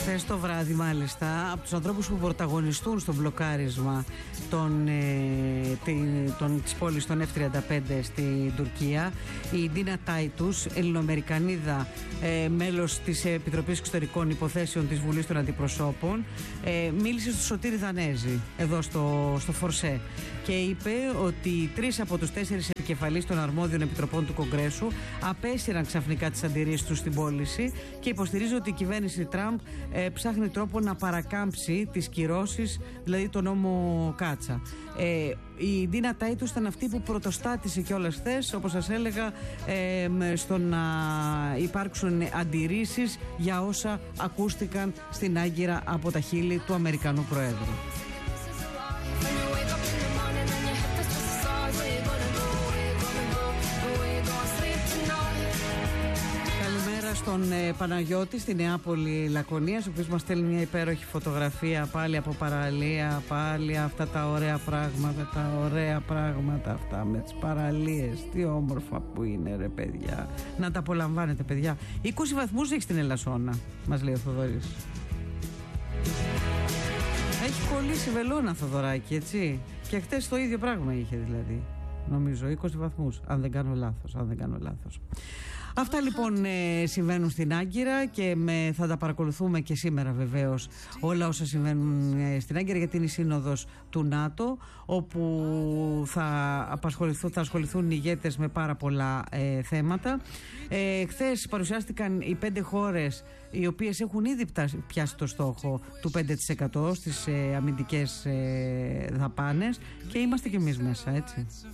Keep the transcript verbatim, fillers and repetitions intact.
Χθες το βράδυ, μάλιστα, από τους ανθρώπους που πρωταγωνιστούν στο μπλοκάρισμα των, ε, την, των, της πόλης των εφ τριάντα πέντε στην Τουρκία, η Ντίνα Τάιτους, Ελληνοαμερικανίδα, ε, μέλος της Επιτροπής Εξωτερικών Υποθέσεων της Βουλής των Αντιπροσώπων, ε, μίλησε στο Σωτήρη Δανέζη, εδώ στο, στο Φορσέ, και είπε ότι τρεις από τους τέσσερις επικεφαλείς των αρμόδιων επιτροπών του Κογκρέσου απέσυραν ξαφνικά τις αντιρρήσεις τους στην πώληση και υποστηρίζει ότι η κυβέρνηση Τραμπ ε, ψάχνει τρόπο να παρακάμψει τις κυρώσεις, δηλαδή τον νόμο Κάτσα. Ε, η Ντίνα Τάιτους ήταν αυτή που πρωτοστάτησε κιόλας χθες, όπως σας έλεγα, ε, στο να υπάρξουν αντιρρήσεις για όσα ακούστηκαν στην Άγκυρα από τα χείλη του Αμερικανού Προέδρου. Στον ε, Παναγιώτη στη Νεάπολη Λακωνίας, ο οποίος μας στέλνει μια υπέροχη φωτογραφία πάλι από παραλία, πάλι αυτά τα ωραία πράγματα, τα ωραία πράγματα αυτά με τις παραλίες. Τι όμορφα που είναι, ρε παιδιά. Να τα απολαμβάνετε, παιδιά. είκοσι βαθμούς έχει στην Ελασσόνα, μας λέει ο Θοδωρής. Έχει κολλήσει βελόνα, Θοδωράκη, έτσι. Και χτες το ίδιο πράγμα είχε, δηλαδή. Νομίζω είκοσι βαθμούς, αν δεν κάνω λάθος, αν δεν κάνω λάθος. Αυτά λοιπόν ε, συμβαίνουν στην Άγκυρα και με, θα τα παρακολουθούμε και σήμερα βεβαίως όλα όσα συμβαίνουν ε, στην Άγκυρα, γιατί είναι η σύνοδος του ΝΑΤΟ, όπου θα, θα ασχοληθούν οι ηγέτες με πάρα πολλά ε, θέματα. Ε, χθες παρουσιάστηκαν οι πέντε χώρες οι οποίες έχουν ήδη πιάσει το στόχο του πέντε τοις εκατό στις ε, αμυντικές ε, δαπάνες, και είμαστε κι εμείς μέσα, έτσι.